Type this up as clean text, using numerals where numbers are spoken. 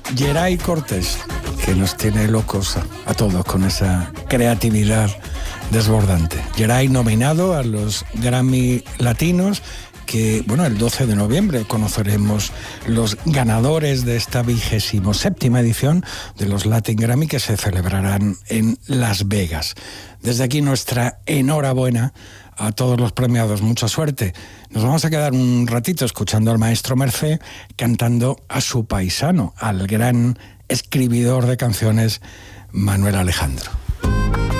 Geray Cortés, que nos tiene locos a todos con esa creatividad desbordante. Geray nominado a los Grammy Latinos, que, bueno, el 12 de noviembre conoceremos los ganadores de esta 27ª edición de los Latin Grammy, que se celebrarán en Las Vegas. Desde aquí nuestra enhorabuena a todos los premiados, mucha suerte. Nos vamos a quedar un ratito escuchando al maestro Mercé cantando a su paisano, al gran escribidor de canciones Manuel Alejandro.